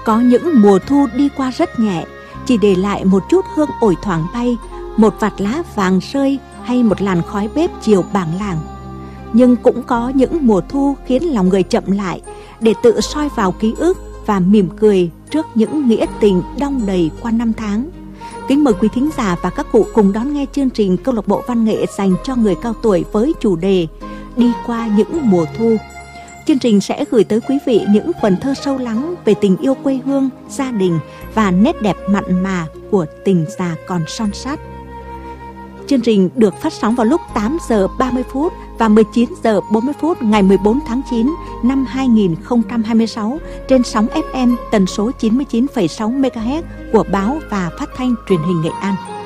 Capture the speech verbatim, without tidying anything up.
Có những mùa thu đi qua rất nhẹ, chỉ để lại một chút hương ổi thoảng bay, một vạt lá vàng rơi hay một làn khói bếp chiều bảng làng. Nhưng cũng có những mùa thu khiến lòng người chậm lại để tự soi vào ký ức và mỉm cười trước những nghĩa tình đong đầy qua năm tháng. Kính mời quý thính giả và các cụ cùng đón nghe chương trình Câu lạc bộ văn nghệ dành cho người cao tuổi với chủ đề Đi qua những mùa thu. Chương trình sẽ gửi tới quý vị những vần thơ sâu lắng về tình yêu quê hương, gia đình và nét đẹp mặn mà của tình già còn son sắt. Chương trình được phát sóng vào lúc tám giờ ba mươi phút và mười chín giờ bốn mươi phút ngày mười bốn tháng chín năm hai nghìn không trăm hai mươi sáu trên sóng ép em tần số chín mươi chín phẩy sáu mê ga héc của báo và phát thanh truyền hình Nghệ An.